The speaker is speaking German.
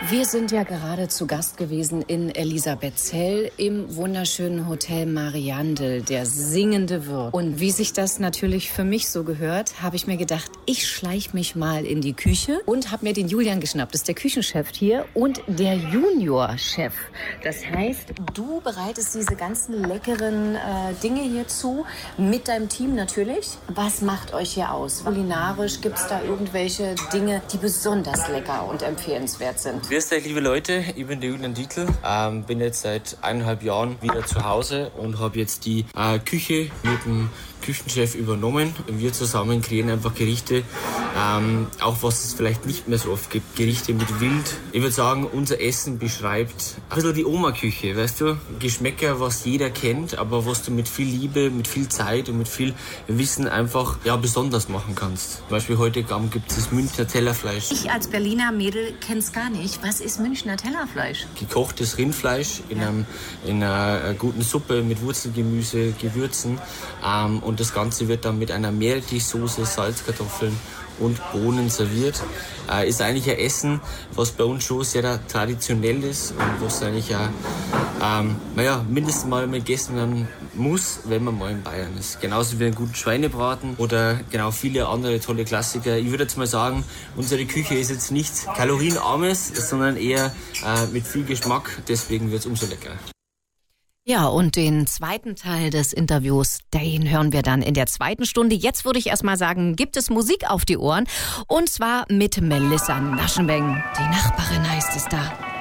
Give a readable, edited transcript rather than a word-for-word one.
Wir sind ja gerade zu Gast gewesen in Elisabethzell im wunderschönen Hotel Mariandel, der singende Wirt. Und wie sich das natürlich für mich so gehört, habe ich mir gedacht, ich schleiche mich mal in die Küche und habe mir den Julian geschnappt. Das ist der Küchenchef hier und der Juniorchef. Das heißt, du bereitest diese ganzen leckeren Dinge hier zu, mit deinem Team natürlich. Was macht euch hier aus? Kulinarisch, gibt es da irgendwelche Dinge, die besonders lecker und empfehlenswert sind? Grüß euch, liebe Leute, ich bin der Julian Dietl, bin jetzt seit 1,5 Jahren wieder zu Hause und habe jetzt die Küche mit dem Küchenchef übernommen. Wir zusammen kreieren einfach Gerichte, auch was es vielleicht nicht mehr so oft gibt, Gerichte mit Wild. Ich würde sagen, unser Essen beschreibt ein bisschen die Oma-Küche, weißt du? Geschmäcker, was jeder kennt, aber was du mit viel Liebe, mit viel Zeit und mit viel Wissen einfach besonders machen kannst. Zum Beispiel heute Abend gibt es das Münchner Tellerfleisch. Ich als Berliner Mädel kenne es gar nicht. Was ist Münchner Tellerfleisch? Gekochtes Rindfleisch in einer guten Suppe mit Wurzelgemüse, Gewürzen. Und das Ganze wird dann mit einer Meerrettichsoße, Salzkartoffeln und Bohnen serviert. Ist eigentlich ein Essen, was bei uns schon sehr traditionell ist und was eigentlich auch mindestens mal gegessen werden muss, wenn man mal in Bayern ist. Genauso wie einen guten Schweinebraten oder genau viele andere tolle Klassiker. Ich würde jetzt mal sagen, unsere Küche ist jetzt nichts kalorienarmes, sondern eher mit viel Geschmack. Deswegen wird es umso leckerer. Ja, und den zweiten Teil des Interviews, den hören wir dann in der zweiten Stunde. Jetzt würde ich erstmal sagen, gibt es Musik auf die Ohren. Und zwar mit Melissa Naschenbeng. Die Nachbarin heißt es da.